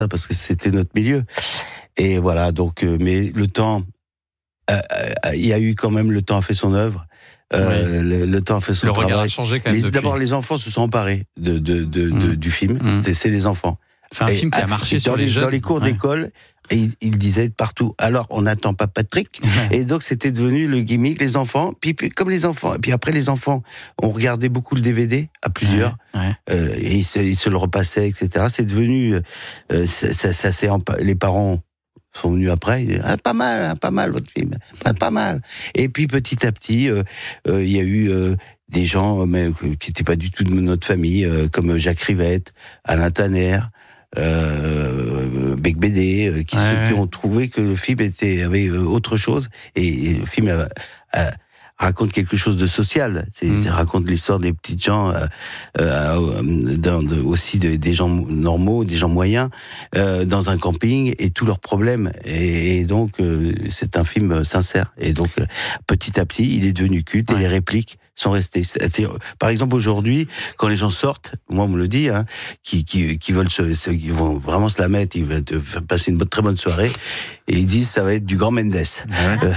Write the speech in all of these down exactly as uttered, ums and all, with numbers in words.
parce que c'était notre milieu. Et voilà, donc, euh, mais le temps, il euh, y a eu quand même, le temps a fait son œuvre. Euh, oui. le, le temps a fait son le travail. Le regard a changé quand même les, depuis. D'abord, les enfants se sont emparés de, de, de, mmh. de, du film. Mmh. C'est, c'est les enfants. C'est un et, film qui a marché sur les, les jeunes. Dans les cours ouais. d'école, et ils, ils disaient partout. Alors, on n'attend pas Patrick. Ouais. Et donc, c'était devenu le gimmick, les enfants. Puis, puis, comme les enfants. Et puis après, les enfants, on regardait beaucoup le D V D, à plusieurs. Ouais. Ouais. Euh, et ils se, ils se le repassaient, et cetera. C'est devenu, euh, ça, ça, ça c'est, les parents sont venus après, ils disaient, ah, pas mal, hein, pas mal votre film, pas, pas mal. Et puis petit à petit, il euh, euh, y a eu euh, des gens mais, qui n'étaient pas du tout de notre famille, euh, comme Jacques Rivette, Alain Tanner, euh, Bec B D, qui, ouais, qui ont trouvé que le film était avait autre chose, et, et le film a, a, raconte quelque chose de social. C'est, mmh. Ça raconte l'histoire des petits gens, euh, euh, dans, de, aussi de, des gens normaux, des gens moyens, euh, dans un camping, et tous leurs problèmes. Et, et donc, euh, c'est un film sincère. Et donc, euh, petit à petit, il est devenu culte, ouais. Et les répliques sont restées. C'est, c'est, par exemple, aujourd'hui, quand les gens sortent, moi on me le dit, hein, qui, qui, qui veulent se, se, qui vont vraiment se la mettre, ils veulent passer une bonne, très bonne soirée, et ils disent ça va être du Grand Mendes. Ouais. Euh,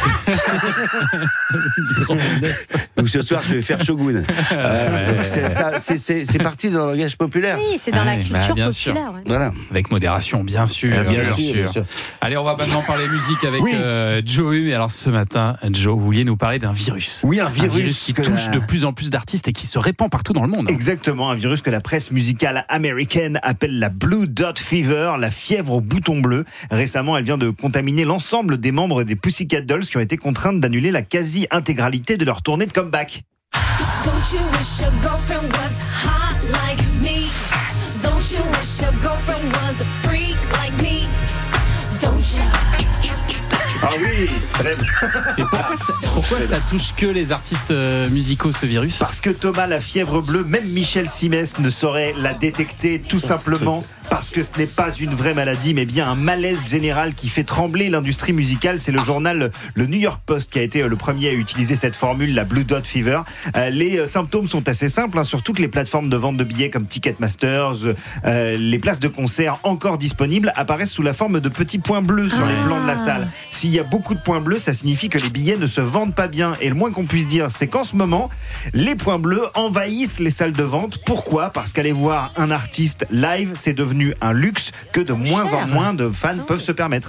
donc ce soir je vais faire Shogun. Euh, donc c'est, ça, c'est, c'est, c'est parti dans le langage populaire. Oui, c'est dans ah, la culture bah, bien populaire. Sûr. Ouais. Voilà. Avec modération, bien sûr, bien, bien, sûr, sûr. bien sûr. Allez, on va maintenant parler musique avec oui. euh, Joe. Mais alors ce matin, Joe, vous vouliez nous parler d'un virus. Oui, un virus, un virus qui touche la... de plus en plus d'artistes et qui se répand partout dans le monde. Exactement, un virus que la presse musicale américaine appelle la Blue Dot Fever, la fièvre au bouton bleu. Récemment, elle vient de contaminer l'ensemble des membres des Pussycat Dolls qui ont été contraintes d'annuler la quasi-intégralité de leur tournée de comeback. Don't you wish your girlfriend was hot like me? Don't you wish your girlfriend was a freak like me? Don't you? Ah oui. Et pourquoi, ça, pourquoi ça touche que les artistes musicaux, ce virus ? Parce que Thomas, la fièvre bleue, même Michel Simès ne saurait la détecter, tout simplement parce que ce n'est pas une vraie maladie, mais bien un malaise général qui fait trembler l'industrie musicale. C'est le journal Le New York Post qui a été le premier à utiliser cette formule, la Blue Dot Fever. Les symptômes sont assez simples, hein, sur toutes les plateformes de vente de billets comme Ticketmasters. Euh, les places de concert encore disponibles apparaissent sous la forme de petits points bleus sur les plans de la salle. S'il y a beaucoup de points bleus, ça signifie que les billets ne se vendent pas bien. Et le moins qu'on puisse dire, c'est qu'en ce moment, les points bleus envahissent les salles de vente. Pourquoi ? Parce qu'aller voir un artiste live, c'est devenu un luxe que de moins en moins de fans peuvent se permettre.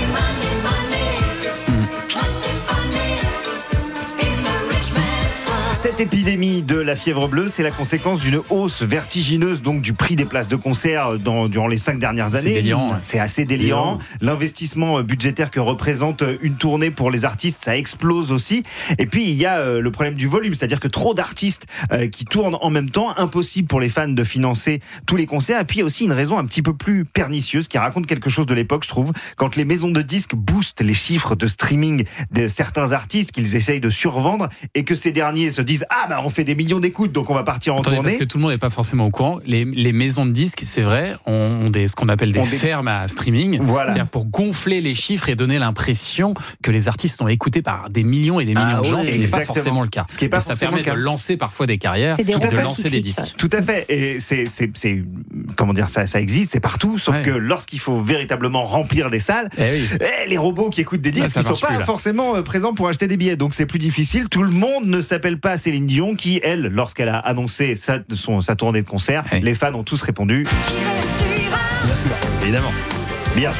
Cette épidémie de la fièvre bleue, c'est la conséquence d'une hausse vertigineuse donc du prix des places de concert dans, durant les cinq dernières années. C'est délirant. C'est assez délirant. délirant. L'investissement budgétaire que représente une tournée pour les artistes, ça explose aussi. Et puis, il y a euh, le problème du volume, c'est-à-dire que trop d'artistes euh, qui tournent en même temps, impossible pour les fans de financer tous les concerts. Et puis, il y a aussi une raison un petit peu plus pernicieuse qui raconte quelque chose de l'époque, je trouve. Quand les maisons de disques boostent les chiffres de streaming de certains artistes qu'ils essayent de survendre et que ces derniers se disent ah bah on fait des millions d'écoutes donc on va partir en Attendez, tournée. Parce que tout le monde n'est pas forcément au courant. Les, les maisons de disques, c'est vrai, ont des, ce qu'on appelle des on fermes des... à streaming. Voilà. C'est-à-dire pour gonfler les chiffres et donner l'impression que les artistes sont écoutés par des millions et des millions ah, de gens, ouais, ce qui n'est pas forcément le cas. Ce qui est pas ça permet de lancer parfois des carrières, des de lancer des disques. Tout à fait. Et c'est, c'est, c'est comment dire ça, ça existe, c'est partout. Sauf ouais. que lorsqu'il faut véritablement remplir des salles, eh oui. eh, les robots qui écoutent des disques, ouais, ils sont pas plus, forcément présents pour acheter des billets. Donc c'est plus difficile. Tout le monde ne s'appelle pas Céline Dion qui, elle, lorsqu'elle a annoncé sa, son, sa tournée de concert, hey. les fans ont tous répondu. Évidemment. Bien.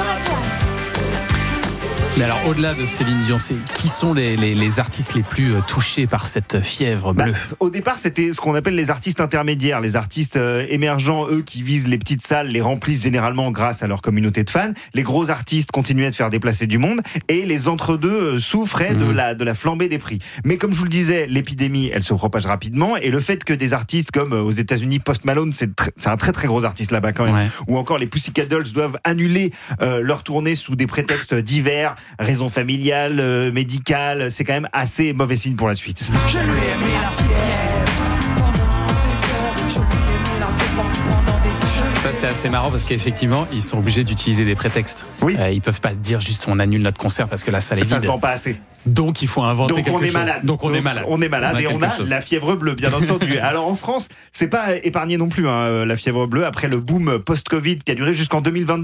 Mais alors, au-delà de Céline Dion, c'est, qui sont les, les, les artistes les plus touchés par cette fièvre bleue ? Bah, au départ, c'était ce qu'on appelle les artistes intermédiaires. Les artistes euh, émergents, eux, qui visent les petites salles, les remplissent généralement grâce à leur communauté de fans. Les gros artistes continuaient de faire déplacer du monde. Et les entre-deux euh, souffraient mmh. de, la, de la flambée des prix. Mais comme je vous le disais, l'épidémie, elle se propage rapidement. Et le fait que des artistes comme euh, aux États-Unis, Post Malone, c'est, tr- c'est un très très gros artiste là-bas quand même. Ouais. Ou encore les Pussycat Dolls doivent annuler euh, leur tournée sous des prétextes divers. Raison familiale, euh, médicale, c'est quand même assez mauvais signe pour la suite. Je lui ai mis la Ça, c'est assez marrant parce qu'effectivement, ils sont obligés d'utiliser des prétextes. Oui. Euh, ils peuvent pas dire juste on annule notre concert parce que la salle est vide. Ça se vend pas assez. Donc il faut inventer Donc, quelque on est chose. malade. Donc on Donc est malade. On est malade on et on a chose. La fièvre bleue, bien entendu. Alors en France, c'est pas épargné non plus, hein, la fièvre bleue. Après le boom post-Covid qui a duré jusqu'en deux mille vingt-deux.